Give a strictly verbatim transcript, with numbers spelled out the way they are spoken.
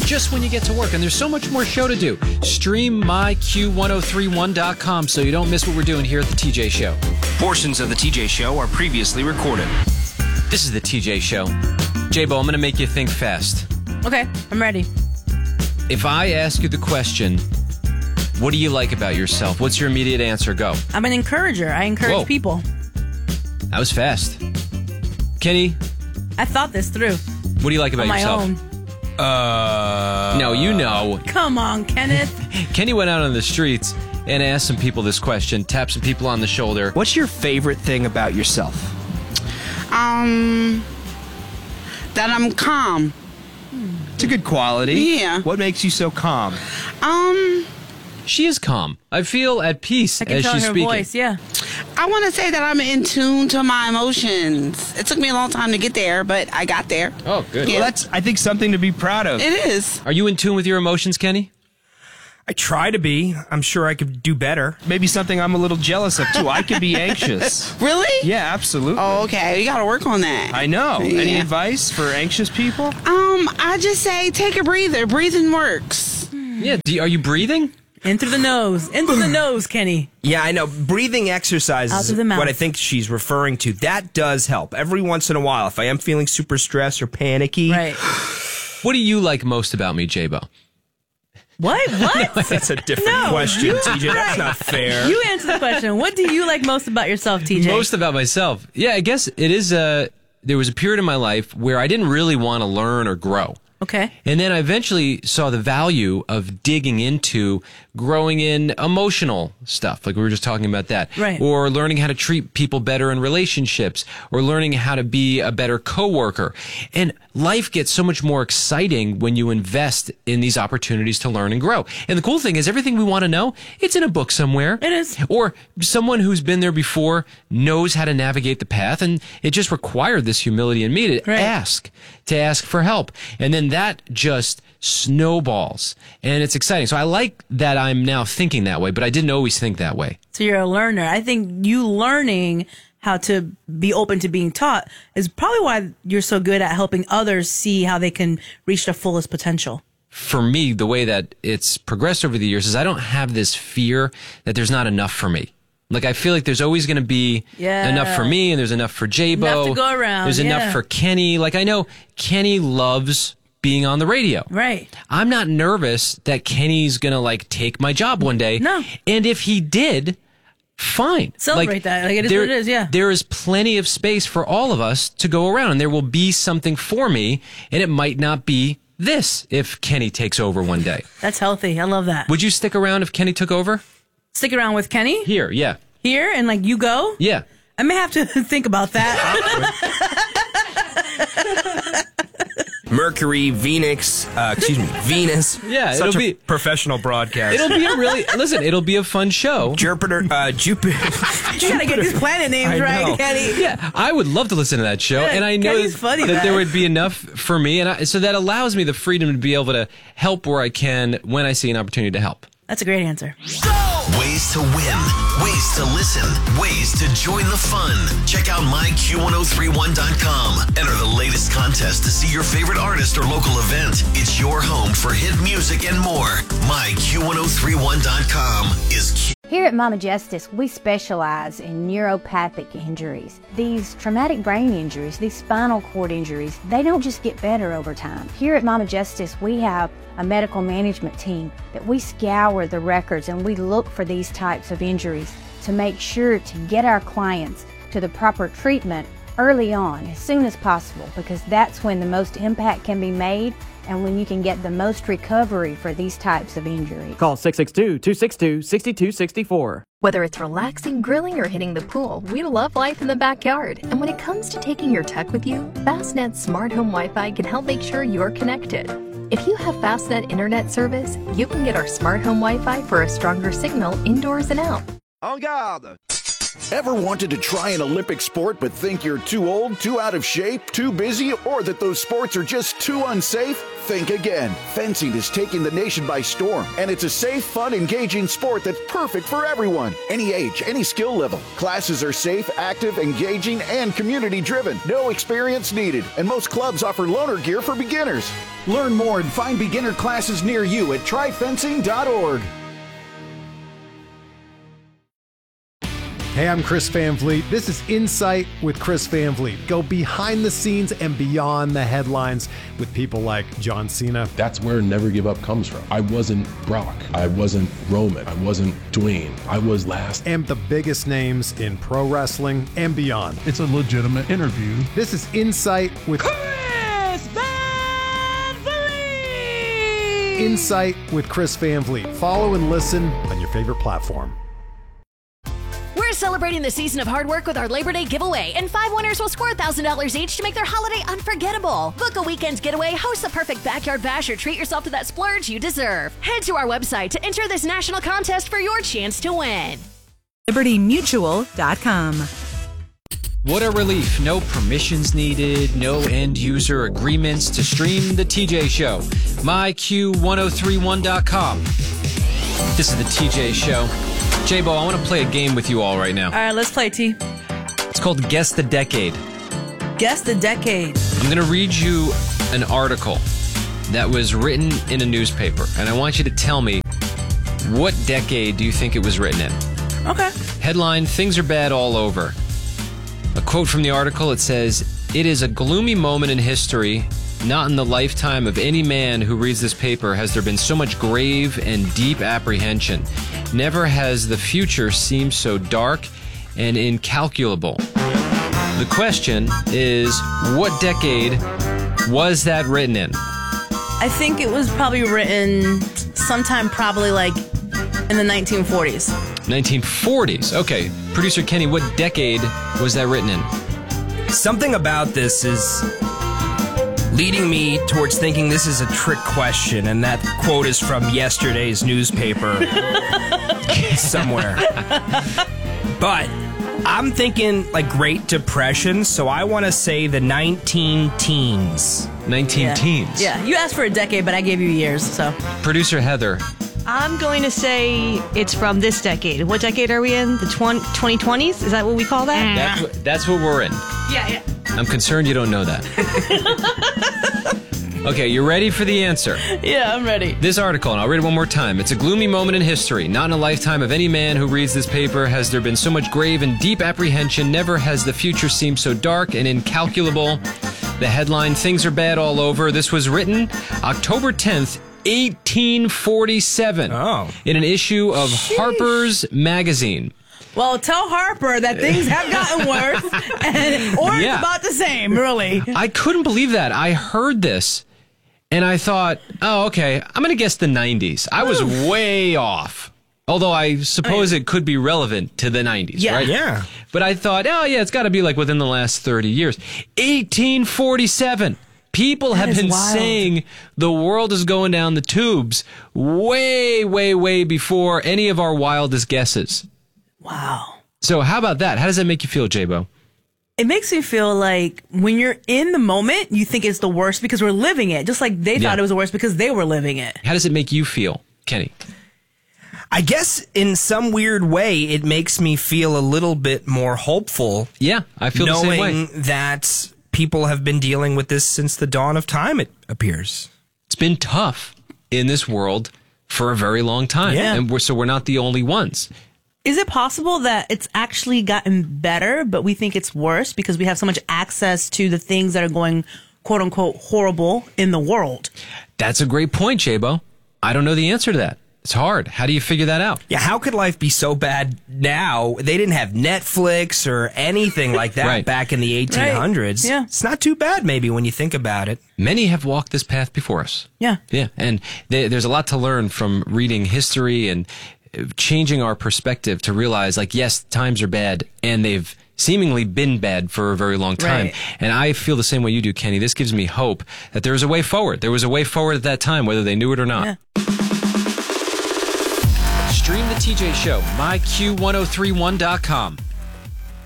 just when you get to work. And there's so much more show to do. Stream my Q ten thirty-one dot com so you don't miss what we're doing here at the T J Show. Portions of the T J Show are previously recorded. This is the T J Show. J-Bo, I'm going to make you think fast. Okay, I'm ready. If I ask you the question, what do you like about yourself? What's your immediate answer? Go. I'm an encourager. I encourage Whoa. people. That was fast. Kenny, I thought this through. what do you like about On my yourself? own. Uh, no, you know. Come on, Kenneth. Kenny went out on the streets and asked some people this question, tapped some people on the shoulder. What's your favorite thing about yourself? Um, that I'm calm. It's a good quality. Yeah. What makes you so calm? Um, She is calm. I feel at peace I can as tell she's her speaking. voice, yeah. I want to say that I'm in tune to my emotions. It took me a long time to get there, but I got there. Oh, good. Yeah. Well, that's, I think, something to be proud of. It is. Are you in tune with your emotions, Kenny? I try to be. I'm sure I could do better. Maybe something I'm a little jealous of, too. I can be anxious. Really? Yeah, absolutely. Oh, okay. You got to work on that. I know. Any Yeah. advice for anxious people? Um, I just say take a breather. Breathing works. Yeah. Do you, are you breathing? In through the nose. In through the nose, Kenny. Yeah, I know. Breathing exercise Out is through the mouth. what I think she's referring to. That does help. Every once in a while, if I am feeling super stressed or panicky. Right. What do you like most about me, J-Bo? What? What? That's a different No, question, you- T J. That's right. not fair. You answer the question. What do you like most about yourself, T J? Most about myself. Yeah, I guess it is a... There was a period in my life where I didn't really want to learn or grow. Okay. And then I eventually saw the value of digging into growing in emotional stuff, like we were just talking about that. Right. Or learning how to treat people better in relationships, or learning how to be a better coworker. And life gets so much more exciting when you invest in these opportunities to learn and grow. And the cool thing is everything we want to know, it's in a book somewhere. It is. Or someone who's been there before knows how to navigate the path, and it just required this humility in me to Right. ask, to ask for help. And then that just snowballs, and it's exciting. So I like that I'm now thinking that way, but I didn't always think that way. So you're a learner. I think you learning how to be open to being taught is probably why you're so good at helping others see how they can reach their fullest potential. For me, the way that it's progressed over the years is I don't have this fear that there's not enough for me. Like, I feel like there's always going to be Yeah. enough for me, and there's enough for J-Bo. Enough to go around, There's enough yeah. for Kenny. Like, I know Kenny loves being on the radio. Right. I'm not nervous that Kenny's going to, like, take my job one day. No. And if he did, fine. Celebrate that. Like, it is there, what it is, yeah. There is plenty of space for all of us to go around, and there will be something for me, and it might not be this if Kenny takes over one day. That's healthy. I love that. Would you stick around if Kenny took over? Stick around with Kenny Here, yeah. here and like you go? Yeah. I may have to think about that. Mercury, Venus, uh, excuse me, Venus. Yeah, Such it'll a be- professional broadcast. It'll be a really, listen, it'll be a fun show. Jupiter, uh, Jupiter. You gotta get these planet names I right, know. Kenny. Yeah, I would love to listen to that show, Yeah, and I know Kenny's that, funny, that man. there would be enough for me, and I, so that allows me the freedom to be able to help where I can when I see an opportunity to help. That's a great answer. Ways to win, ways to listen, ways to join the fun. Check out my Q ten thirty-one dot com. Enter the latest contest to see your favorite artist or local event. It's your home for hit music and more. my Q ten thirty-one dot com is Q. Here at Mama Justice, we specialize in neuropathic injuries. These traumatic brain injuries, these spinal cord injuries, they don't just get better over time. Here at Mama Justice, we have a medical management team that we scour the records and we look for these types of injuries to make sure to get our clients to the proper treatment early on, as soon as possible, because that's when the most impact can be made and when you can get the most recovery for these types of injuries. Call six six two, two six two, six two six four. Whether it's relaxing, grilling, or hitting the pool, we love life in the backyard. And when it comes to taking your tech with you, Fastnet Smart Home Wi-Fi can help make sure you're connected. If you have Fastnet internet service, you can get our Smart Home Wi-Fi for a stronger signal indoors and out. En garde! Ever wanted to try an Olympic sport but think you're too old, too out of shape, too busy, or that those sports are just too unsafe? Think again. Fencing is taking the nation by storm, and it's a safe, fun, engaging sport that's perfect for everyone. Any age, any skill level. Classes are safe, active, engaging, and community-driven. No experience needed, and most clubs offer loaner gear for beginners. Learn more and find beginner classes near you at try fencing dot org. Hey, I'm Chris Van Vliet. This is Insight with Chris Van Vliet. Go behind the scenes and beyond the headlines with people like John Cena. That's where Never Give Up comes from. I wasn't Brock. I wasn't Roman. I wasn't Dwayne. I was last. And the biggest names in pro wrestling and beyond. It's a legitimate interview. This is Insight with Chris Van Vliet. Insight with Chris Van Vliet. Follow and listen on your favorite platform. We're celebrating the season of hard work with our Labor Day giveaway, and five winners will score one thousand dollars each to make their holiday unforgettable. Book a weekend getaway, host the perfect backyard bash, or treat yourself to that splurge you deserve. Head to our website to enter this national contest for your chance to win. Liberty Mutual dot com. What a relief. No permissions needed, no end user agreements to stream the T J Show. my Q ten thirty-one dot com. This is the T J Show. J-Bo, I want to play a game with you all right now. All right, let's play, T. It's called Guess the Decade. Guess the decade. I'm going to read you an article that was written in a newspaper, and I want you to tell me what decade do you think it was written in. Okay. Headline, Things Are Bad All Over. A quote from the article, it says, "It is a gloomy moment in history. Not in the lifetime of any man who reads this paper has there been so much grave and deep apprehension. Never has the future seemed so dark and incalculable." The question is, what decade was that written in? I think it was probably written sometime probably like in the nineteen forties. nineteen forties. Okay. Producer Kenny, what decade was that written in? Something about this is leading me towards thinking this is a trick question, and that quote is from yesterday's newspaper somewhere. But I'm thinking like Great Depression, so I want to say the nineteen teens. nineteen Yeah. teens. Yeah, you asked for a decade, but I gave you years, so. Producer Heather. I'm going to say it's from this decade. What decade are we in? The twenty twenties? Is that what we call that? That's what, that's what we're in. Yeah, yeah. I'm concerned you don't know that. Okay, you ready for the answer? Yeah, I'm ready. This article, and I'll read it one more time. It's a gloomy moment in history. Not in a lifetime of any man who reads this paper has there been so much grave and deep apprehension. Never has the future seemed so dark and incalculable. The headline, Things Are Bad All Over. This was written October tenth, eighteen forty-seven. Oh. In an issue of Sheesh. Harper's Magazine. Well, tell Harper that things have gotten worse, and, or Yeah. it's about the same, really. I couldn't believe that. I heard this, and I thought, oh, okay, I'm going to guess the nineties. I was way off. Although I suppose it could be relevant to the nineties, Yeah. right? Yeah. But I thought, oh, yeah, it's got to be like within the last thirty years. eighteen forty-seven. People That have is been wild. saying the world is going down the tubes way, way, way before any of our wildest guesses. Wow. So how about that? How does that make you feel, J-Bo? It makes me feel like when you're in the moment, you think it's the worst because we're living it. Just like they Yeah. thought it was the worst because they were living it. How does it make you feel, Kenny? I guess in some weird way, it makes me feel a little bit more hopeful. Yeah, I feel the same way. knowing that people have been dealing with this since the dawn of time, it appears. It's been tough in this world for a very long time. Yeah. And we're, so we're not the only ones. Is it possible that it's actually gotten better, but we think it's worse because we have so much access to the things that are going, quote unquote, horrible in the world? That's a great point, J-Bo. I don't know the answer to that. It's hard. How do you figure that out? Yeah, how could life be so bad now? They didn't have Netflix or anything like that Right. back in the eighteen hundreds. Right. Yeah. It's not too bad, maybe, when you think about it. Many have walked this path before us. Yeah. Yeah. And they, there's a lot to learn from reading history and changing our perspective to realize, like, yes, times are bad, and they've seemingly been bad for a very long time. Right. And I feel the same way you do, Kenny. This gives me hope that there is a way forward. There was a way forward at that time, whether they knew it or not. Yeah. Stream the T J Show, my Q ten thirty-one dot com.